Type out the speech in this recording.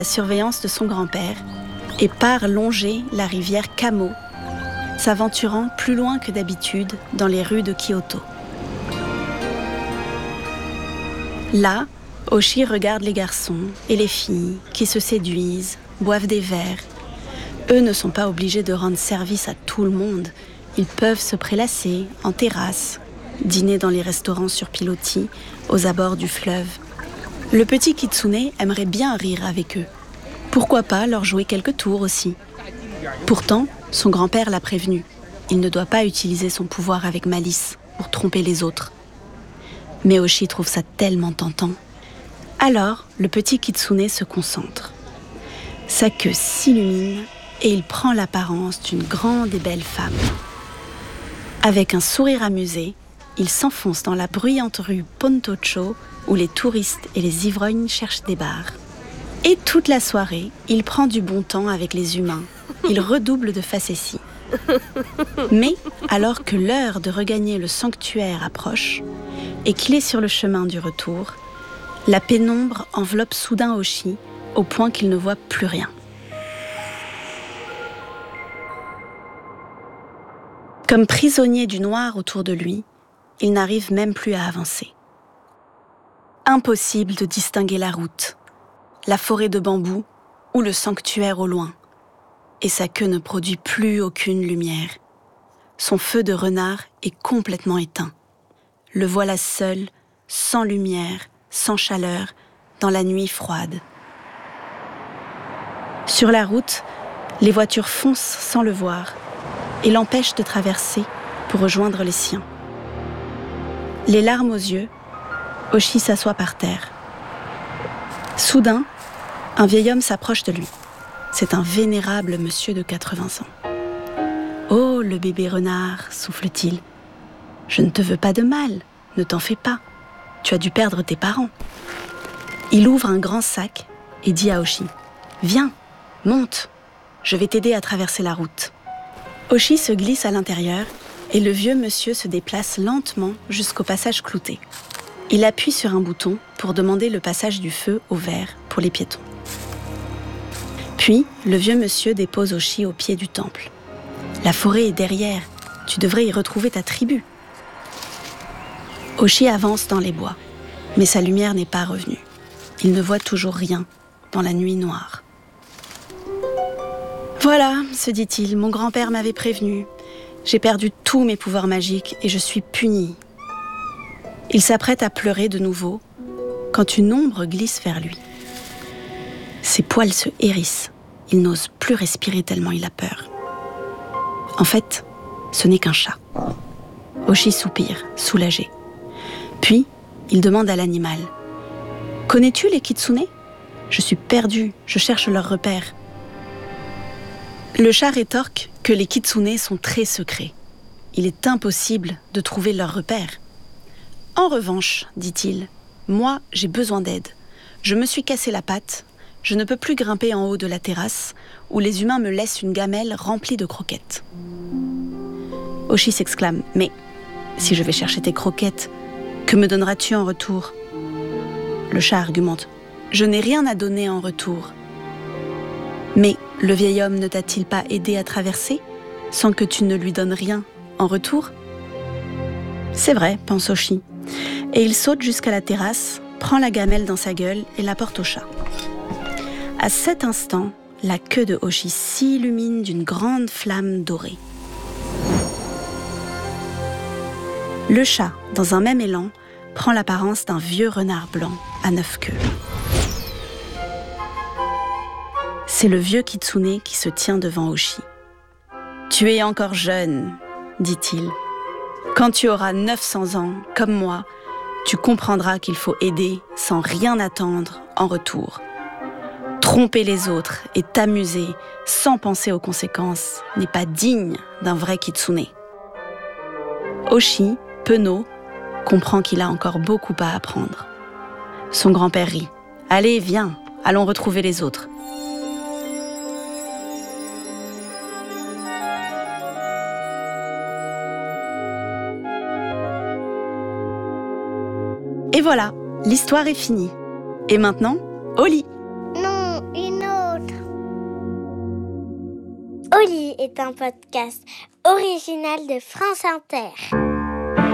la surveillance de son grand-père et part longer la rivière Kamo, s'aventurant plus loin que d'habitude dans les rues de Kyoto. Là, Oshi regarde les garçons et les filles qui se séduisent, boivent des verres. Eux ne sont pas obligés de rendre service à tout le monde. Ils peuvent se prélasser en terrasse, dîner dans les restaurants sur pilotis, aux abords du fleuve. Le petit Kitsune aimerait bien rire avec eux. Pourquoi pas leur jouer quelques tours aussi? Pourtant, son grand-père l'a prévenu. Il ne doit pas utiliser son pouvoir avec malice pour tromper les autres. Mais Oshi trouve ça tellement tentant. Alors, le petit Kitsune se concentre. Sa queue s'illumine et il prend l'apparence d'une grande et belle femme. Avec un sourire amusé, il s'enfonce dans la bruyante rue Pontocho où les touristes et les ivrognes cherchent des bars. Et toute la soirée, il prend du bon temps avec les humains. Il redouble de facéties. Mais, alors que l'heure de regagner le sanctuaire approche et qu'il est sur le chemin du retour, la pénombre enveloppe soudain Oshi au point qu'il ne voit plus rien. Comme prisonnier du noir autour de lui, il n'arrive même plus à avancer. Impossible de distinguer la route, la forêt de bambous ou le sanctuaire au loin. Et sa queue ne produit plus aucune lumière. Son feu de renard est complètement éteint. Le voilà seul, sans lumière, sans chaleur, dans la nuit froide. Sur la route, les voitures foncent sans le voir et l'empêchent de traverser pour rejoindre les siens. Les larmes aux yeux, Oshi s'assoit par terre. Soudain, un vieil homme s'approche de lui. C'est un vénérable monsieur de 80 ans. « Oh, le bébé renard, souffle-t-il. Je ne te veux pas de mal, ne t'en fais pas. Tu as dû perdre tes parents. » Il ouvre un grand sac et dit à Oshi « Viens, monte, je vais t'aider à traverser la route. » Oshi se glisse à l'intérieur et le vieux monsieur se déplace lentement jusqu'au passage clouté. Il appuie sur un bouton pour demander le passage du feu au vert pour les piétons. Puis, le vieux monsieur dépose Oshi au pied du temple. « La forêt est derrière, tu devrais y retrouver ta tribu. » Oshi avance dans les bois, mais sa lumière n'est pas revenue. Il ne voit toujours rien dans la nuit noire. « Voilà, se dit-il, mon grand-père m'avait prévenu. J'ai perdu tous mes pouvoirs magiques et je suis puni. » Il s'apprête à pleurer de nouveau quand une ombre glisse vers lui. Ses poils se hérissent. Il n'ose plus respirer tellement il a peur. En fait, ce n'est qu'un chat. Oshi soupire, soulagé. Puis, il demande à l'animal « Connais-tu les kitsune ? Je suis perdu, je cherche leur repère. » Le chat rétorque que les kitsune sont très secrets. Il est impossible de trouver leur repère. « En revanche, dit-il, moi j'ai besoin d'aide. Je me suis cassé la patte. Je ne peux plus grimper en haut de la terrasse où les humains me laissent une gamelle remplie de croquettes. » Oshi s'exclame « Mais si je vais chercher tes croquettes, que me donneras-tu en retour ?» Le chat argumente « Je n'ai rien à donner en retour. » Mais le vieil homme ne t'a-t-il pas aidé à traverser sans que tu ne lui donnes rien en retour ? C'est vrai, pense Oshi. Et il saute jusqu'à la terrasse, prend la gamelle dans sa gueule et la porte au chat. À cet instant, la queue de Oshi s'illumine d'une grande flamme dorée. Le chat, dans un même élan, prend l'apparence d'un vieux renard blanc à 9 queues. C'est le vieux kitsune qui se tient devant Oshi. « Tu es encore jeune, dit-il. Quand tu auras 900 ans, comme moi, tu comprendras qu'il faut aider sans rien attendre en retour. Tromper les autres et t'amuser sans penser aux conséquences n'est pas digne d'un vrai kitsune. » Oshi, penaud, comprend qu'il a encore beaucoup à apprendre. Son grand-père rit. « Allez, viens, allons retrouver les autres. » Et voilà, l'histoire est finie. Et maintenant, au lit. Non, une Oli est un podcast original de France Inter.